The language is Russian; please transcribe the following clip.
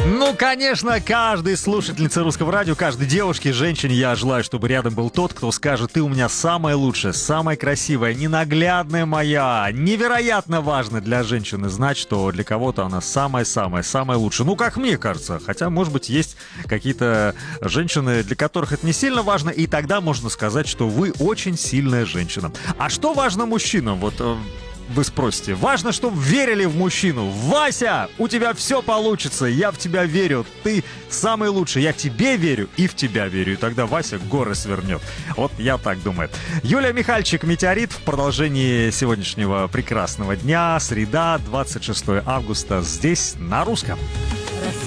Ну, конечно, каждой слушательнице русского радио, каждой девушке, женщине я желаю, чтобы рядом был тот, кто скажет: ты у меня самая лучшая, самая красивая, ненаглядная моя. Невероятно важно для женщины знать, что для кого-то она самая-самая-самая лучшая. Ну, как мне кажется. Хотя, может быть, есть какие-то женщины, для которых это не сильно важно, и тогда можно сказать, что вы очень сильная женщина. А что важно мужчинам? Вот... Вы спросите, важно, чтобы верили в мужчину. Вася, у тебя все получится, я в тебя верю, ты самый лучший, я тебе верю и в тебя верю. И тогда Вася горы свернет. Вот я так думаю. Юлия Михальчик, «Метеорит» в продолжении сегодняшнего прекрасного дня. Среда, 26 августа, здесь на русском.